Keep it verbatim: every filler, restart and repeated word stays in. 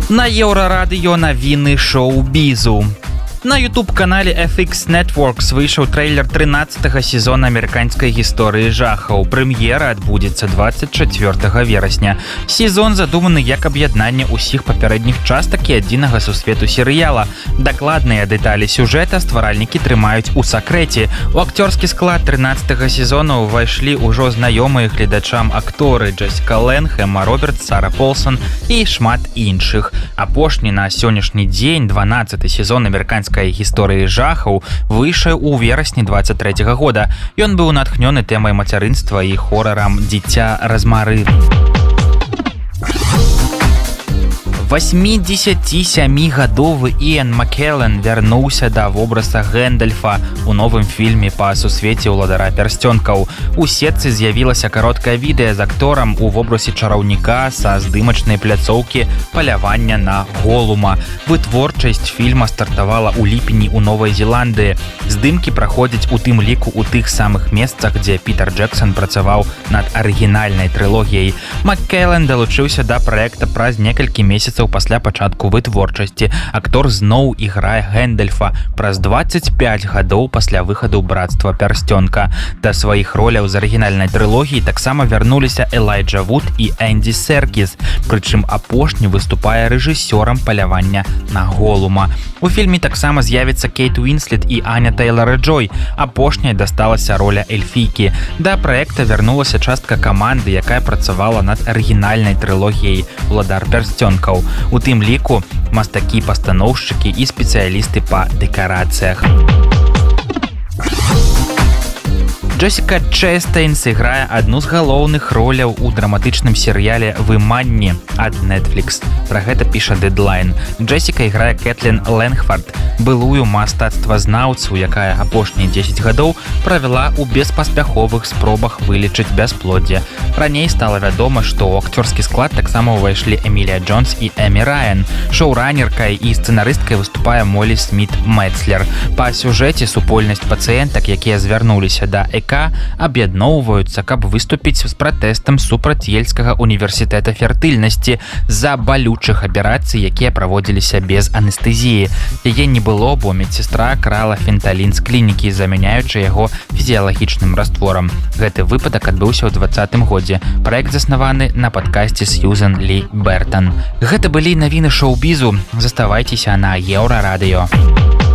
На Еўрарадыё навіны шоу-бізу. На YouTube-канале эф ікс Networks выйшаў трэйлер трынаццатага сезона амерыканскай гісторыі жахаў. Прэм'ера адбудзецца двадцать чацвёртага верасня. Сезон задуманы як аб'яднанне ўсіх папярэдніх частак і адзінага сусвету серыяла. Дакладныя дэталі сюжэта стваральнікі трымаюць у сакрэце. У акцёрскі склад трынаццатага сезона ўвайшлі ўжо знаёмыя гледачам акторы Джесіка Лэнг, Эмма Робертс, Сара Полсон і шмат іншых. Апошні на сённяшні дзень дванаццаты сезон амерыканскай гісторыі жахаў выйшаў у верасні двадцать трэцяга года. Ён быў натхнёны тэмай мацярынства і хорарам «Дзіця Размары». восьмідзесяцісямігадовы Іан Маккеллен вярнуўся да вобраза Гэндальфа у новым фільме па сусвеце ўладара пярсцёнкаў. У сетцы з'явілася кароткае відэа з акторам у вобразе чараўніка са здымачнай пляцоўкі палявання на Голума. Вытворчасць фільма стартавала ў ліпені ў Новай Зеландыі. Здымкі праходзяць у тым ліку ў тых самых месцах, дзе Пітер Джексон працаваў над арыгінальнай трылогіяй. Маккеллен далучыўся да праекта праз некалькі месяцаў пасля пачатку вытворчасці. Актор зноў іграе Гэндальфа праз двадцать пять гадоў пасля выхаду «Братства пярсцёнка». Да сваіх роляў з арыгінальнай трылогіі таксама вярнуліся Элайджа Вуд і Энді Серкіс, прычым апошні выступае рэжысёрам палявання на Голума. У фільме таксама з'явіцца Кейт Уінслет і Аня Тэйлар-Джой. Апошняй дасталася роля эльфійкі. Да праекта вярнулася частка каманды, якая працавала над арыгінальнай трылогіяй «Уладар пярсцёнкаў». У тым ліку мастакі-пастаноўшчыкі і спецыялісты па дэкарацыях. Джесіка Чэстейн сыграе адну з галоўных роляў у драматычным серыяле «Выманні» ад Netflix. Пра гэта піша Deadline. Джесіка іграе Кэтлін Лэнгфард, былую мастацтвазнаўцу, якая апошнія дзесяць гадоў правяла ў беспаспяховых спробах вылечыць бясплоддзе. Раней стала вядома, што ў акцёрскі склад таксама ўвайшлі Эмілія Джонс і Эмі Райан. Шоуранеркай і сцэнарысткай выступае Молі Сміт Мэцлер. Па сюжэце супольнасць пацыентак, якія звярнуліся да ЭК, аб'ядноўваюцца, каб выступіць з пратэстам супраць Ельскага універсітэта фертыльнасці з-за балючых аперацый, якія праводзіліся без анестэзіі. Яе не было, бо медсестра крала фенталін з клінікі, замяняючы яго фізіялагічным растворам. Гэты выпадак адбыўся ў двадцатым годзе. Праект заснаваны на падкасці Сьюзан Лі Бертон. Гэта былі навіны шоу-бізу. Заставайцеся на Еўрарадыё.